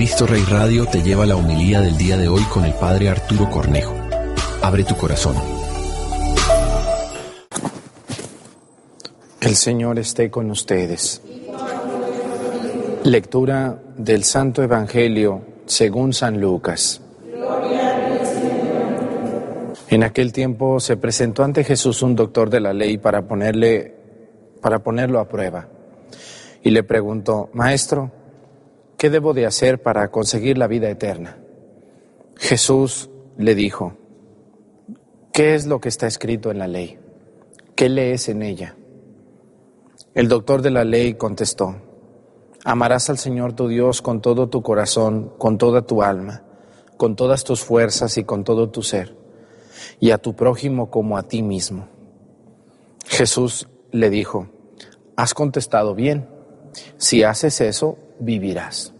Cristo Rey Radio te lleva la homilía del día de hoy con el Padre Arturo Cornejo. Abre tu corazón. El Señor esté con ustedes. Lectura del Santo Evangelio según San Lucas. En aquel tiempo se presentó ante Jesús un doctor de la ley para ponerlo a prueba. Y le preguntó: Maestro, ¿qué debo de hacer para conseguir la vida eterna? Jesús le dijo: ¿qué es lo que está escrito en la ley? ¿Qué lees en ella? El doctor de la ley contestó: amarás al Señor tu Dios con todo tu corazón, con toda tu alma, con todas tus fuerzas y con todo tu ser, y a tu prójimo como a ti mismo. Jesús le dijo: has contestado bien, si haces eso, vivirás.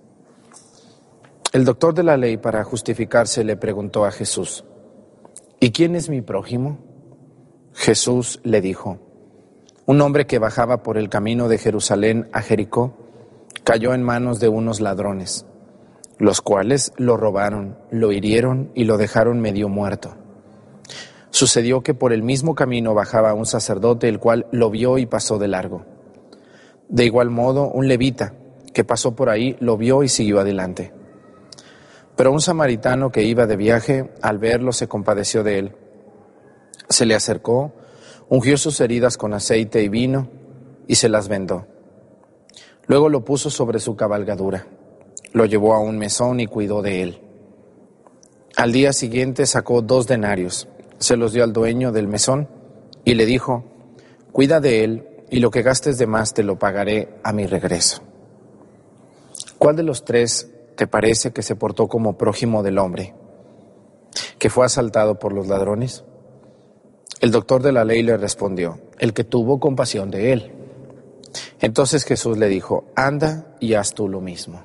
El doctor de la ley, para justificarse, le preguntó a Jesús: ¿y quién es mi prójimo? Jesús le dijo: un hombre que bajaba por el camino de Jerusalén a Jericó cayó en manos de unos ladrones, los cuales lo robaron, lo hirieron y lo dejaron medio muerto. Sucedió que por el mismo camino bajaba un sacerdote, el cual lo vio y pasó de largo. De igual modo, un levita que pasó por ahí lo vio y siguió adelante. Pero un samaritano que iba de viaje, al verlo, se compadeció de él. Se le acercó, ungió sus heridas con aceite y vino y se las vendó. Luego lo puso sobre su cabalgadura, lo llevó a un mesón y cuidó de él. Al día siguiente sacó 2 denarios, se los dio al dueño del mesón y le dijo: cuida de él y lo que gastes de más te lo pagaré a mi regreso. ¿Cuál de los 3 te parece que se portó como prójimo del hombre que fue asaltado por los ladrones? El doctor de la ley le respondió: el que tuvo compasión de él. Entonces Jesús le dijo: anda y haz tú lo mismo.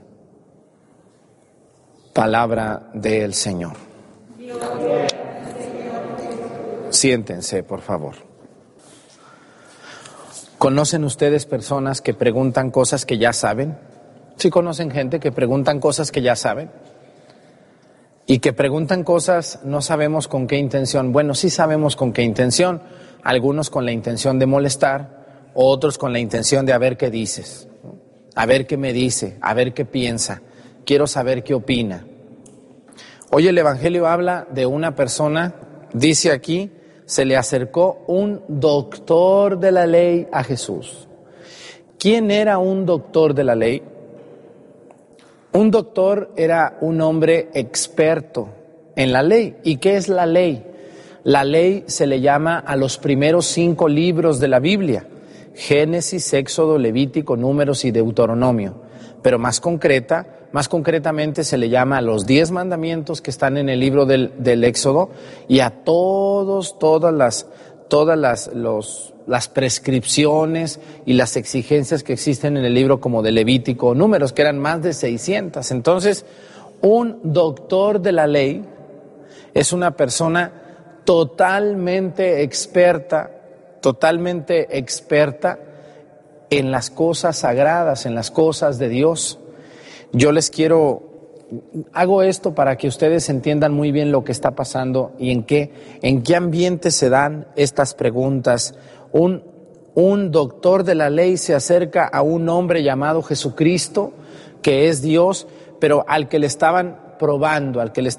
Palabra del Señor. Siéntense, por favor. ¿Conocen ustedes personas que preguntan cosas que ya saben? ¿Sí conocen gente que preguntan cosas que ya saben? Y que preguntan cosas, no sabemos con qué intención. Bueno, sí sabemos con qué intención. Algunos con la intención de molestar, otros con la intención de a ver qué dices, a ver qué me dice, a ver qué piensa, quiero saber qué opina. Hoy el Evangelio habla de una persona, dice aquí, se le acercó un doctor de la ley a Jesús. ¿Quién era un doctor de la ley? Un doctor era un hombre experto en la ley. ¿Y qué es la ley? La ley se le llama a los primeros 5 libros de la Biblia: Génesis, Éxodo, Levítico, Números y Deuteronomio. Pero más concretamente se le llama a los 10 mandamientos que están en el libro del Éxodo y a todas las prescripciones y las exigencias que existen en el libro como de Levítico o Números, que eran más de 600. Entonces, un doctor de la ley es una persona totalmente experta en las cosas sagradas, en las cosas de Dios. Hago esto para que ustedes entiendan muy bien lo que está pasando y en qué ambiente se dan estas preguntas. Un doctor de la ley se acerca a un hombre llamado Jesucristo, que es Dios, pero al que le estaban probando, al que le